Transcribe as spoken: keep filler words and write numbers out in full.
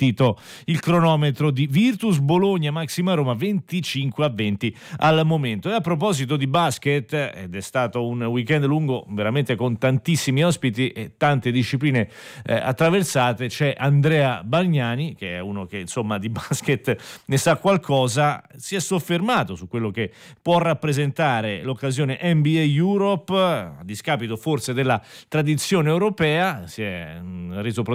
partito il cronometro di Virtus Bologna Maxima Roma venticinque a venti al momento. E a proposito di basket, ed è stato un weekend lungo veramente con tantissimi ospiti e tante discipline eh, attraversate, c'è Andrea Bagnani, che è uno che insomma di basket ne sa qualcosa. Si è soffermato su quello che può rappresentare l'occasione N B A Europe, a discapito forse della tradizione europea. Si è mh, reso